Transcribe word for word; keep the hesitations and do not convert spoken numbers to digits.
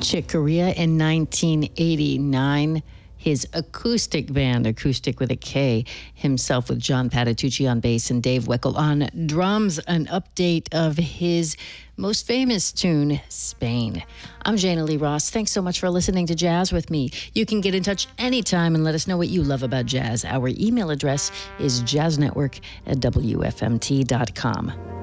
Chick Corea in nineteen eighty-nine. His acoustic band, Acoustic with a K, himself with John Patitucci on bass and Dave Weckl on drums, an update of his most famous tune, Spain. I'm Jana Lee Ross. Thanks so much for listening to Jazz with me. You can get in touch anytime and let us know what you love about jazz. Our email address is jazznetwork at w f m t dot com.